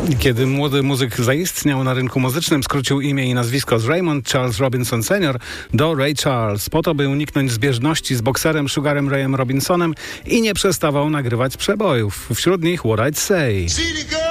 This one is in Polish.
Kiedy młody muzyk zaistniał na rynku muzycznym, skrócił imię i nazwisko z Raymond Charles Robinson Sr. do Ray Charles, po to, by uniknąć zbieżności z bokserem Sugarem Rayem Robinsonem i nie przestawał nagrywać przebojów. Wśród nich What I'd Say.